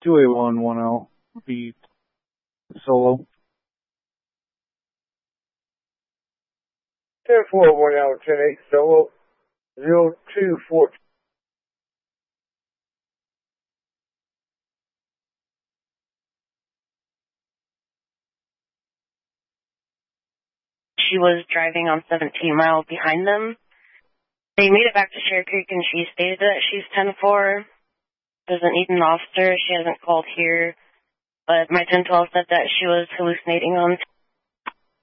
2A110 be solo. 10-4, 1-8, solo, 0214. She was driving on 17 miles behind them. They made it back to Cherry Creek, and she stated that she's 10-4. Doesn't need an officer. She hasn't called here. But my 1012 said that she was hallucinating on